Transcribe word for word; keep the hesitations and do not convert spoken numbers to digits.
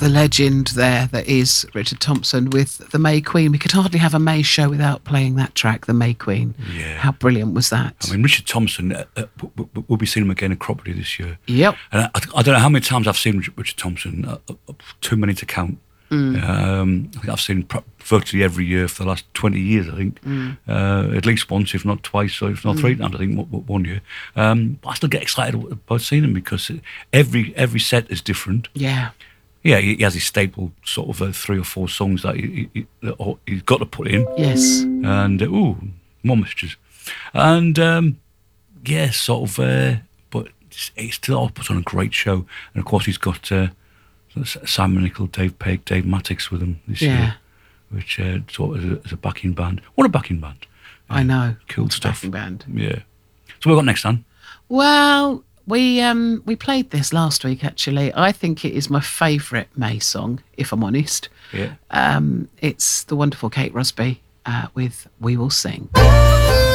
the legend there that is Richard Thompson with the May Queen. We could hardly have a May show without playing that track, the May Queen. Yeah. How brilliant was that? I mean, Richard Thompson, uh, uh, we'll be seeing him again at Cropley this year. Yep. And I, I don't know how many times I've seen Richard Thompson, uh, uh, too many to count. Mm. Um, I think I've seen him virtually every year for the last twenty years, I think. Mm. Uh, at least once, if not twice, or if not mm. three times, I think, one year. Um, but I still get excited about seeing him because every every set is different. Yeah. Yeah, he, he has his staple sort of uh, three or four songs that he, he, he, he's got to put in. Yes. And, uh, ooh, more messages. And, um, yeah, sort of, uh, but he still puts on a great show. And, of course, he's got uh, Simon Nicol, Dave Pegg, Dave Mattix with him this yeah. year, which uh, sort of as a, as a backing band. What a backing band. I uh, know. Cool What's stuff. Backing band. Yeah. So what have we got next, Dan? Well... We um we played this last week, actually. I think it is my favourite May song, if I'm honest. Yeah. Um, it's the wonderful Kate Rusby uh, with We Will Sing.